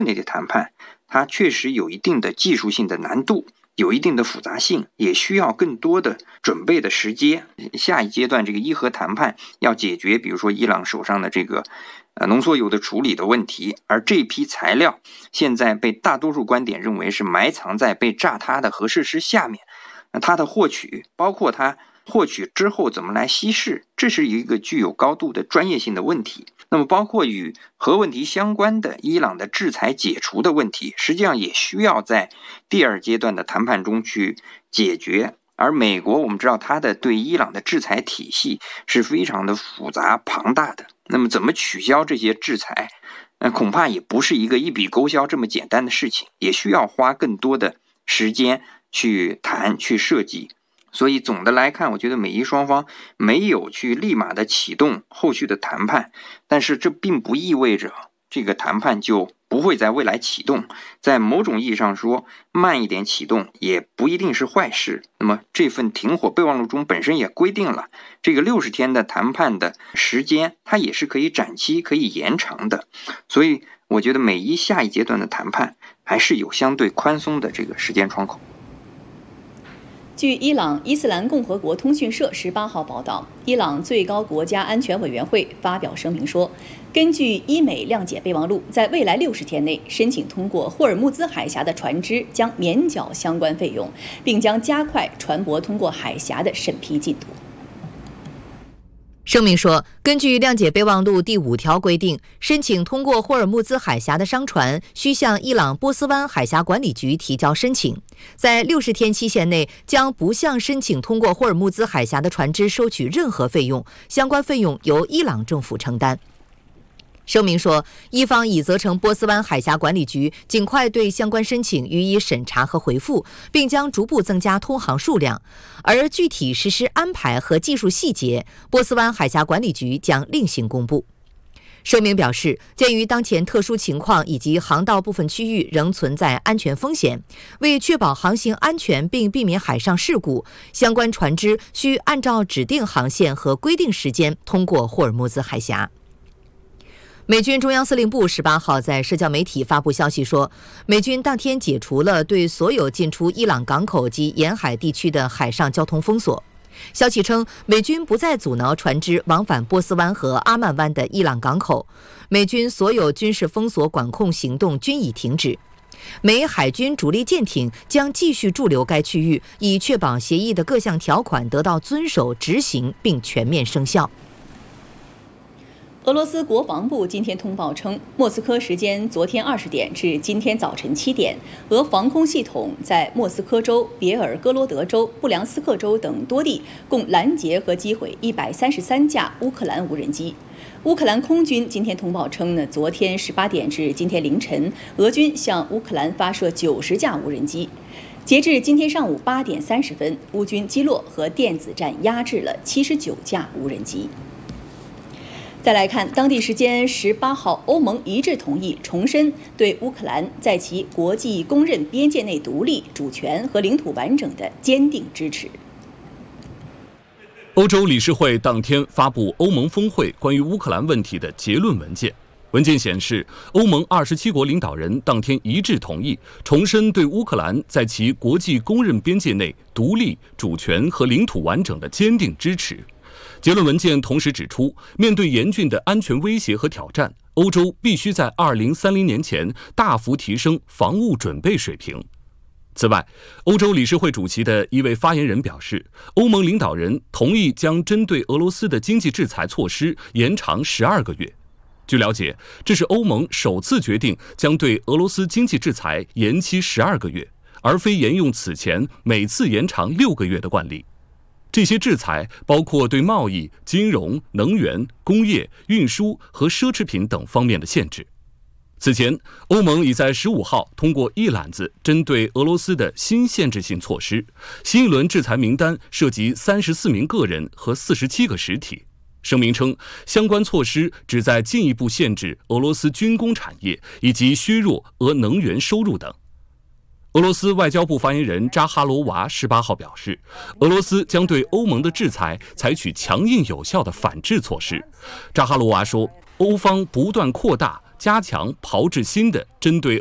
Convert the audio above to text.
那个谈判，它确实有一定的技术性的难度，有一定的复杂性，也需要更多的准备的时间。下一阶段这个伊核谈判要解决，比如说伊朗手上的这个浓缩铀的处理的问题，而这批材料现在被大多数观点认为是埋藏在被炸塌的核设施下面，它的获取，包括它获取之后怎么来稀释，这是一个具有高度的专业性的问题。那么包括与核问题相关的伊朗的制裁解除的问题，实际上也需要在第二阶段的谈判中去解决。而美国我们知道它的对伊朗的制裁体系是非常的复杂庞大的，那么怎么取消这些制裁，恐怕也不是一个一笔勾销这么简单的事情，也需要花更多的时间去谈去设计。所以总的来看，我觉得美伊双方没有去立马的启动后续的谈判，但是这并不意味着这个谈判就不会在未来启动。在某种意义上说，慢一点启动也不一定是坏事。那么这份停火备忘录中本身也规定了，这个60天的谈判的时间，它也是可以展期可以延长的。所以我觉得美伊下一阶段的谈判还是有相对宽松的这个时间窗口。 据伊朗伊斯兰共和国通讯社18号报道，伊朗最高国家安全委员会发表声明说，根据伊美谅解备忘录，在未来60天内申请通过霍尔木兹海峡的船只将免缴相关费用，并将加快船舶通过海峡的审批进度。 声明说，根据谅解备忘录第5条规定，申请通过霍尔木兹海峡的商船需向伊朗波斯湾海峡管理局提交申请，在60天期限内将不向申请通过霍尔木兹海峡的船只收取任何费用，相关费用由伊朗政府承担。声明说，伊方已责成波斯湾海峡管理局尽快对相关申请予以审查和回复，并将逐步增加通航数量，而具体实施安排和技术细节，波斯湾海峡管理局将另行公布。声明表示，鉴于当前特殊情况以及航道部分区域仍存在安全风险，为确保航行安全并避免海上事故，相关船只需按照指定航线和规定时间通过霍尔木兹海峡。美军中央司令部18号在社交媒体发布消息说，美军当天解除了对所有进出伊朗港口及沿海地区的海上交通封锁。消息称，美军不再阻挠船只往返波斯湾和阿曼湾的伊朗港口，美军所有军事封锁管控行动均已停止。美海军主力舰艇将继续驻留该区域，以确保协议的各项条款得到遵守、执行并全面生效。 俄罗斯国防部今天通报称，莫斯科时间昨天20点至今天早晨7点，俄防空系统在莫斯科州、别尔哥罗德州、布良斯克州等多地共拦截和击毁133架乌克兰无人机。乌克兰空军今天通报称昨天18点至今天凌晨，俄军向乌克兰发射90架无人机。截至今天上午8点30分，乌军击落和电子战压制了79架无人机。再来看，当地时间18号，欧盟一致同意重申对乌克兰在其国际公认边界内独立、主权和领土完整的坚定支持。 欧洲理事会当天发布欧盟峰会关于乌克兰问题的结论文件。文件显示，欧盟27国领导人当天一致同意重申对乌克兰在其国际公认边界内独立、主权和领土完整的坚定支持。结论文件同时指出，面对严峻的安全威胁和挑战，欧洲必须在2030年前大幅提升防务准备水平。此外，欧洲理事会主席的一位发言人表示，欧盟领导人同意将针对俄罗斯的经济制裁措施延长12个月。据了解，这是欧盟首次决定将对俄罗斯经济制裁延期12个月，而非沿用此前每次延长6个月的惯例。这些制裁包括对贸易、金融、能源、工业、运输和奢侈品等方面的限制。此前，欧盟已在15号通过一揽子针对俄罗斯的新限制性措施，新一轮制裁名单涉及34名个人和47个实体。声明称，相关措施旨在进一步限制俄罗斯军工产业以及削弱俄能源收入等。俄罗斯外交部发言人扎哈罗娃18号表示，俄罗斯将对欧盟的制裁采取强硬有效的反制措施。扎哈罗娃说，欧方不断扩大加强炮制新的针对